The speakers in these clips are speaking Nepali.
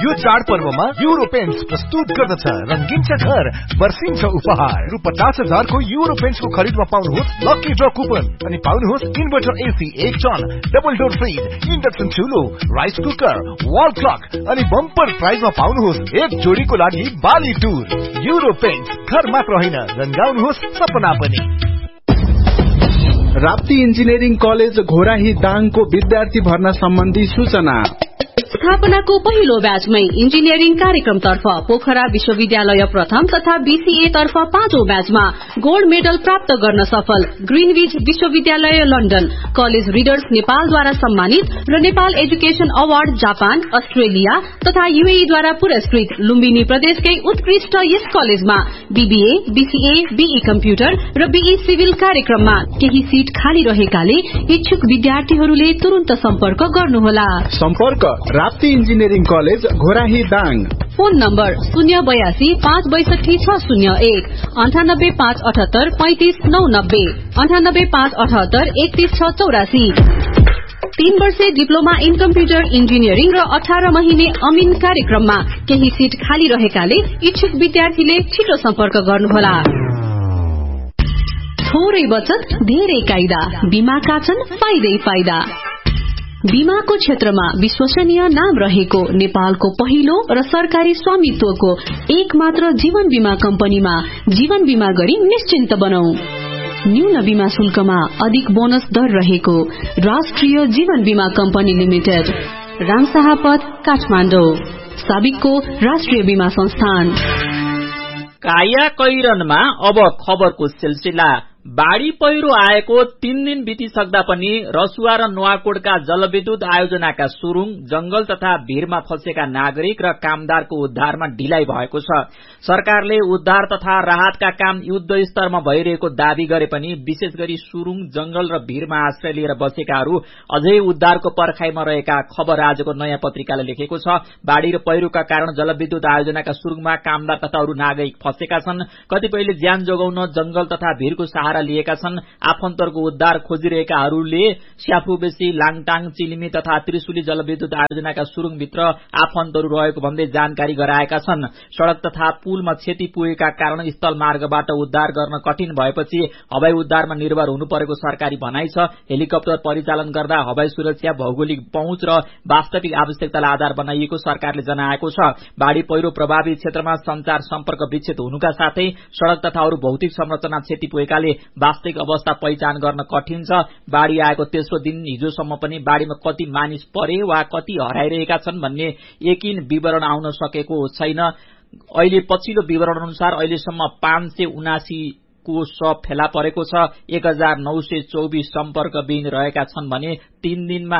यो चाडपर्वमा युरो पेन्ट्स प्रस्तुत गर्दछ रंगीन छ घर बर्सिन्छ उपहार रु 50,000 को युरो पेन्ट्स को खरीदमा पाउनुहोस् लकी ड्र कुपन अनि पाउनुहोस् inverter AC 1 ton double door fridge induction चुलो rice cooker wall clock अनि बम्पर प्राइजमा पाउनुहोस् एक जोडीको लागि बाली टुर युरो पेन्ट्स घर मात्र होइन रंगाउनुहोस् सपना पनि। राप्ती इन्जिनियरिङ कलेज घोराही दाङको विद्यार्थी भर्ना सम्बन्धी सूचना। स्थापनाको पहिलो ब्याचमै इन्जिनियरिङ कार्यक्रमतर्फ पोखरा विश्वविद्यालय प्रथम तथा बीसीए तर्फ पाँचौं ब्याचमा गोल्ड मेडल प्राप्त गर्न सफल ग्रीनविच विश्वविद्यालय लन्डन कलेज रिडर्स नेपालद्वारा सम्मानित र Nepal education award Japan Australia तथा यूएई द्वारा पुरस्कृत लुम्बिनी प्रदेशकै उत्कृष्ट यस कलेजमा बीबीए बीसीए बीई कम्प्युटर र बीई सिभिल कार्यक्रममा केही सीट खाली रहेकाले इच्छुक विद्यार्थीहरूले तुरन्त सम्पर्क गर्नुहोला। सम्पर्क Rapti engineering college Ghorahi Dang. Phone number 082-562-601 98-578-35-990 98-578-31684। 3 वर्षे डिप्लोमा इन कम्प्युटर इन्जिनियरिङ र 18 महिने अमिन कार्यक्रममा केही सीट खाली रहेकाले इच्छुक विद्यार्थीले छिटो सम्पर्क गर्नुहोला। थोरै बचत धेरै कायदा बीमाका छन् फाइदै फाइदा। बीमाको क्षेत्रमा विश्वसनीय नाम रहेको नेपालको पहिलो र सरकारी स्वामित्वको एक मात्र जीवन बीमा कम्पनीमा जीवन बीमा गरी निश्चिन्त बनौ। न्यून बीमा शुल्कमा अधिक बोनस दर रहेको राष्ट्रिय जीवन बीमा कम्पनी लिमिटेड रामशाहपथ काठमाडौँ साबिकको राष्ट्रिय बीमा संस्थान। काया कैरनमा अब खबरको सिलसिला। बाढ़ी पहिरो आएको 3 दिन बितिसक्दा पनि रसुवा र नुवाकोटका जलविद्युत आयोजनाका सुरुङ जंगल तथा भीरमा फँसेका नागरिक र कामदारको उद्धारमा ढिलाइ भएको छ। सरकारले उद्धार तथा राहतका काम युद्ध स्तरमा भइरहेको दावी गरे पनि विशेष गरी सुरुङ जंगल र भीरमा आश्रय लिएर बसेकाहरू अझै उद्धारको पर्खाइमा रहेका खबर आजको नयाँ पत्रिकाले लेखेको छ। बाढ़ी र पहिरोका कारण जलविद्युत आयोजनाका सुरुङमा कामदार तथा अरू नागरिक फँसेका छन्। कतिपयले ज्यान जोगाउन जंगल तथा भीरको सहारा लिएका छन्। आफन्तहरूको उद्धार खोजिरहेकाहरूले स्याफुबेसी लाङटाङ चिलिमी तथा त्रिशुली जलविद्युत आयोजनाका सुरुङभित्र आफन्तहरू रहेको भन्दै जानकारी गराएका छन्। सड़क तथा पुलमा क्षति पुगेका कारण स्थल मार्गबाट उद्धार गर्न कठिन भएपछि हवाई उद्धारमा निर्भर हुनु परेको सरकारी भनाइ छ। हेलिकप्टर परिचालन गर्दा हवाई सुरक्षा भौगोलिक पहुँच र वास्तविक आवश्यकतालाई आधार बनाइएको सरकारले जनाएको छ। बाढ़ी पहिरो प्रभावित क्षेत्रमा संचार सम्पर्क विच्छेद हुनुका साथै सड़क तथा अरू भौतिक संरचना क्षति पुगेकाले वास्तविक अवस्था पहिचान गर्न कठिन छ। बाढ़ी आएको तेस्रो दिन हिजोसम्म पनि बाढ़ीमा कति मानिस परे वा कति हराइरहेका छन् भन्ने यकिन विवरण आउन सकेको छैन। अहिले पछिल्लो विवरण अनुसार अहिलेसम्म 579 को शव फेला परेको छ। 1924 सम्पर्कविहीन रहेका छन् भने 3 दिनमा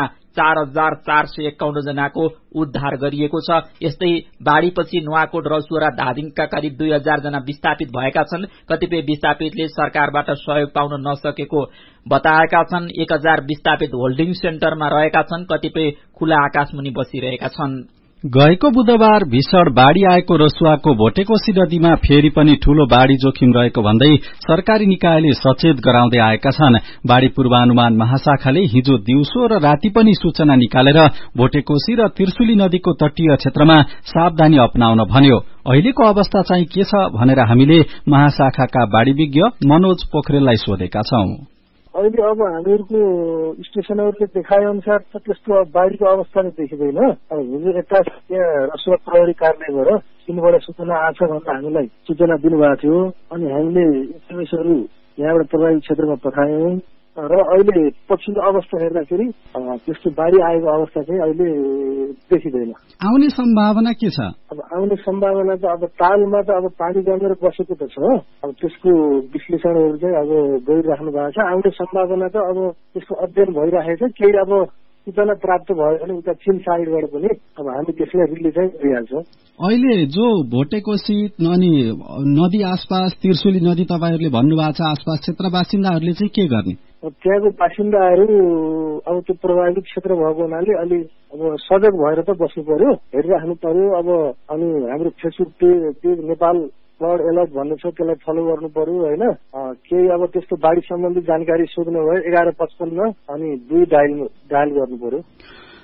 4451 जनाको उद्धार गरिएको छ। यस्तै बाढ़ीपछि नुवाकोट रसुवा र धादिङका करिब 2000 जना विस्थापित भएका छन्। कतिपय विस्थापितले सरकारबाट सहयोग पाउन नसकेको बताएका छन्। 1000 विस्थापित होल्डिङ सेन्टरमा रहेका छन्। कतिपय खुला आकाशमुनि बसिरहेका छन्। गएको बुधबार भीषण बाढ़ी आएको रसुवाको भोटेकोशी नदीमा फेरि पनि ठूलो बाढ़ी जोखिम रहेको भन्दै सरकारी निकायले सचेत गराउँदै आएका छन्। बाढ़ी पूर्वानुमान महाशाखाले हिजो दिउँसो र राति पनि सूचना निकालेर भोटेकोशी र त्रिशुली नदीको तटीय क्षेत्रमा सावधानी अपनाउन भन्यो। अहिलेको अवस्था चाहिँ के छ भनेर हामीले महाशाखाका बाढ़ी विज्ञ मनोज पोखरेललाई सोधेका छौं। अहिले अब हामीहरूको स्टेशनहरूले देखाए अनुसार त त्यस्तो बाढ़ीको अवस्था नै देखिँदैन। अब हिजो यता त्यहाँ रसुवा प्रहरी कार्यालयबाट तिनबाट सूचना आछ भनेर हामीलाई सूचना दिनुभएको थियो अनि हामीले एसएमएसहरू यहाँबाट प्रभावित क्षेत्रमा पठायौं र अहिले पछिल्लो अवस्था हेर्दाखेरि त्यस्तो बाढ़ी आएको अवस्था चाहिँ अहिले देखिँदैन। आउने सम्भावना के छ? अब आउने सम्भावना त अब तालमा त अब पानी जमेर बसेको त छ। अब त्यसको विश्लेषणहरू चाहिँ अब गरिराख्नु भएको छ। आउने सम्भावना त अब त्यसको अध्ययन भइरहेको छ। केही अब सूचना प्राप्त भयो भने उता चीन साइडबाट पनि अब हामी त्यसलाई रिलिज चाहिँ गरिहाल्छौँ। अहिले जो भोटेकोशी अनि नदी आसपास त्रिशुली नदी तपाईहरुले भन्नुभएको छ आसपास क्षेत्र बासिन्दाहरूले चाहिँ के गर्ने? त्यहाँको बासिन्दाहरू अब त्यो प्रभावित क्षेत्र भएको हुनाले अलि अब सजग भएर त बस्नु पर्यो, हेरिराख्नु पर्यो। अब अनि हाम्रो Facebook page Nepal flood alert भन्ने छ, त्यसलाई फलो गर्नु पर्यो होइन। केही अब त्यस्तो बाढी सम्बन्धी जानकारी सोध्नु भयो 1155 अनि 2 डायल गर्नु पर्यो।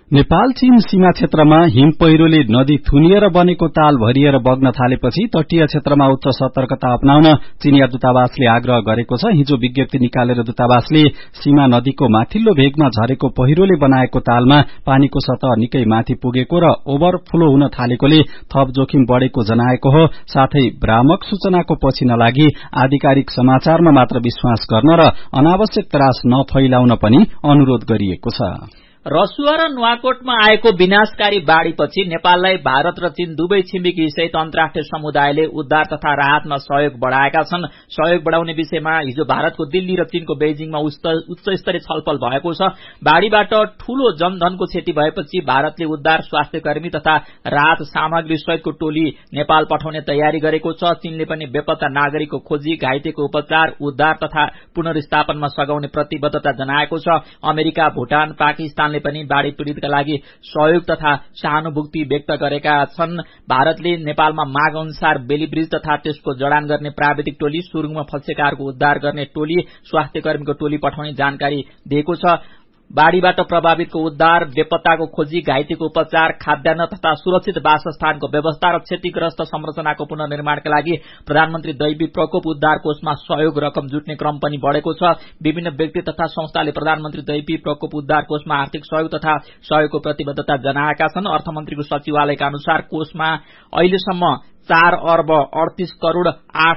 नेपाल चीन सीमा क्षेत्रमा हिम पहिरोले नदी थुनिएर बनेको ताल भरिएर बग्न थालेपछि तटीय क्षेत्रमा उच्च सतर्कता अपनाउन चीनिया दूतावासले आग्रह गरेको छ। हिजो विज्ञप्ति निकालेर दूतावासले सीमा नदीको माथिल्लो भेगमा झरेको पहिरोले बनाएको तालमा पानीको सतह निकै माथि पुगेको र ओभरफ्लो हुन थालेकोले थप जोखिम बढ़ेको जनाएको हो। साथै भ्रामक सूचनाको पछि नलागी आधिकारिक समाचारमा मात्र विश्वास गर्न र अनावश्यक त्रास नफैलाउन पनि अनुरोध गरिएको छ। रसुवा र नुवाकोटमा आएको विनाशकारी बाढ़ीपछि नेपाललाई भारत र चीन दुवै छिमेकी सहित अन्तर्राष्ट्रिय समुदायले उद्धार तथा राहतमा सहयोग बढ़ाएका छन्। सहयोग बढ़ाउने विषयमा हिजो भारतको दिल्ली र चीनको बेजिङमा उच्च स्तरीय छलफल भएको छ। बाढ़ीबाट ठूलो जनधनको क्षति भएपछि भारतले उद्धार स्वास्थ्य कर्मी तथा राहत सामग्री सहितको टोली नेपाल पठाउने तयारी गरेको छ। चीनले पनि बेपत्ता नागरिकको खोजी, घाइतेको उपचार, उद्धार तथा पुनर्स्थापनमा सघाउने प्रतिबद्धता जनाएको छ। अमेरिका, भूटान, पाकिस्तानले पनि बाढ़ी पीड़ितका लागि सहयोग तथा सहानुभूति व्यक्त गरेका छन्। भारतले नेपालमा माग अनुसार बेलीब्रिज तथा त्यसको जडान गर्ने प्राविधिक टोली, सुरुङमा फँसेकाहरूको उद्धार गर्ने टोली, स्वास्थ्य कर्मीको टोली पठाउने जानकारी दिएको छ। बाढ़ीबाट प्रभावितको उद्धार, बेपत्ताको खोजी, घाइतेको उपचार, खाद्यान्न तथा सुरक्षित वासस्थानको व्यवस्था र क्षतिग्रस्त संरचनाको पुनर्निर्माणका लागि प्रधानमन्त्री दैवी प्रकोप उद्धार कोषमा सहयोग रकम जुट्ने क्रम पनि बढ़ेको छ। विभिन्न व्यक्ति तथा संस्थाले प्रधानमन्त्री दैवी प्रकोप उद्धार कोषमा आर्थिक सहयोग तथा सहयोगको प्रतिबद्धता जनाएका छन्। अर्थमन्त्रीको सचिवालयका अनुसार कोषमा अहिलेसम्म 4 अर्ब 38 करोड़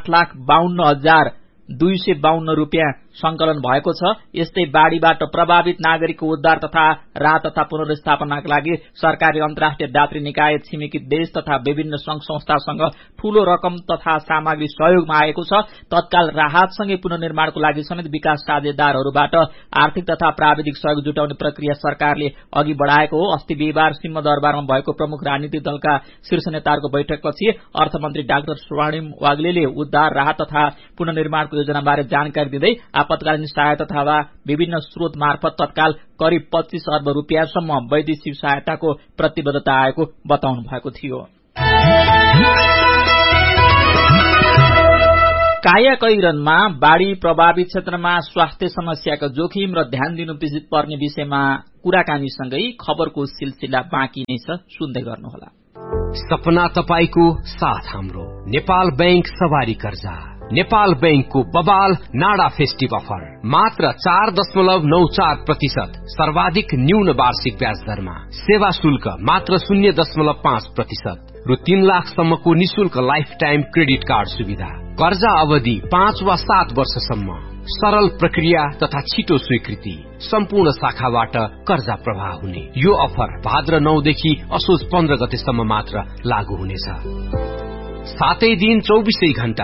8,52,252 रूपियाँ संकलन भएको छ। यस्तै बाढ़ीबाट प्रभावित नागरिकको उद्धार तथा राहत तथा पुनर्स्थापनाका लागि सरकारले अन्तर्राष्ट्रिय दात्री निकाय, छिमेकी देश तथा विभिन्न संघ संस्थासँग ठूलो रकम तथा सामग्री सहयोगमा आएको छ। तत्काल राहतसँगै पुनर्निर्माणको लागि समेत विकास साझेदारहरूबाट आर्थिक तथा प्राविधिक सहयोग जुटाउने प्रक्रिया सरकारले अघि बढ़ाएको हो। अस्ति बिहीबार सिंहदरबारमा भएको प्रमुख राजनीतिक दलका शीर्ष नेताहरूको बैठकपछि अर्थमन्त्री डाक्टर स्वर्णिम वाग्लेले उद्धार, राहत तथा पुनर्निर्माणको योजनाबारे जानकारी दिँदै आपतकालीन सहायता तथा विभिन्न स्रोत मार्फत तत्काल करिब 25 अर्ब रूपियाँसम्म वैदेशिक सहायताको प्रतिबद्धता आएको बताउनु भएको थियो। कायाकैरनमा बाढ़ी प्रभावित क्षेत्रमा स्वास्थ्य समस्याको जोखिम र ध्यान दिनु पर्ने विषयमा कुराकानीसँगै खबरको सिलसिला बाँकी नै छ, सुन्दै गर्नुहोला। सपना तपाईको साथ हाम्रो नेपाल बैंक सवारी कर्जा। नेपाल बैंकको बबाल नाडा फेस्टिभ अफर मात्र 4.94% सर्वाधिक न्यून वार्षिक ब्याज दरमा, सेवा शुल्क मात्र 0.5% रु 3 लाखसम्मको निशुल्क लाइफ टाइम क्रेडिट कार्ड सुविधा, कर्जा अवधि 5 वा 7 वर्षसम्म, सरल प्रक्रिया तथा छिटो स्वीकृति, सम्पूर्ण शाखाबाट कर्जा प्रवाह हुने। यो अफर भाद्र 9 देखि असोज 15 गतेसम्म मात्र लागू हुनेछ। सातै दिन 24 घण्टा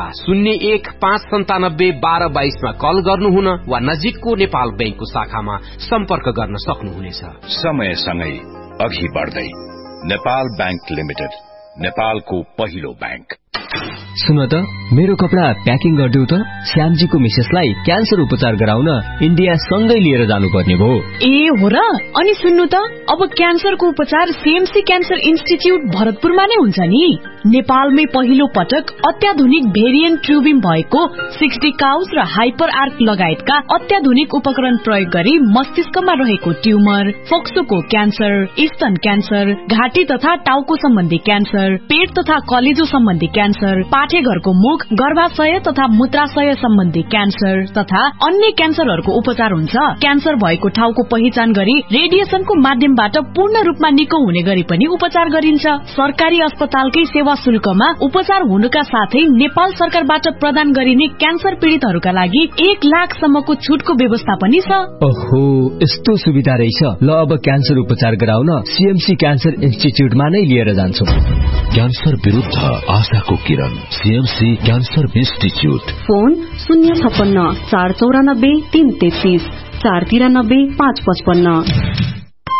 01-597-1222 मा कल गर्नुहुन वा नजिकको नेपाल बैंकको शाखामा सम्पर्क गर्न सक्नुहुनेछ। समयसँगै अघि बढ्दै नेपाल बैंक लिमिटेड, नेपालको पहिलो बैंक। सुन त, मेरो कपडा प्याकिङ गरिदेऊ त। श्यामजीको मिसेसलाई क्यान्सर उपचार गराउन इन्डिया सँगै लिएर जानुपर्ने भयो। ए हो र? अनि सुन्नु त, अब क्यान्सरको उपचार सीएमसी क्यान्सर इन्स्टिच्युट भरतपुरमा नै हुन्छ नि। नेपालमै पहिलो पटक अत्याधुनिक भेरिएन्ट ट्युबिङ भएको 60 काउज र हाइपर आर्क लगायतका अत्याधुनिक उपकरण प्रयोग गरी मस्तिष्कमा रहेको ट्युमर, फोक्सोको क्यान्सर, स्तन क्यान्सर, घाँटी तथा टाउको सम्बन्धी क्यान्सर, पेट तथा कलेजो सम्बन्धी क्यान्सर, पाठेघरको मुख, गर्भाशय तथा मूत्राशय सम्बन्धी क्यान्सर तथा अन्य क्यान्सरहरूको उपचार हुन्छ। क्यान्सर भएको ठाउँको पहिचान गरी रेडिएसनको माध्यमबाट पूर्ण रूपमा निको हुने गरी पनि उपचार गरिन्छ। सरकारी अस्पतालकै सेवा शुल्कमा उपचार हुनुका साथै नेपाल सरकारबाट प्रदान गरिने क्यान्सर पीड़ितहरूका लागि 1 लाखसम्मको छुटको व्यवस्था पनि छ। ओहो, यस्तो सुविधा रहेछ। ल, अब क्यान्सर उपचार गराउन सीएमसी क्यान्सर इन्स्टिच्युटमा नै लिएर जान्छु। क्यान्सर विरुद्ध आशाको किरण, सीएमसी क्यान्सर इन्स्टिच्युट। फोन 056 494 333 493 555।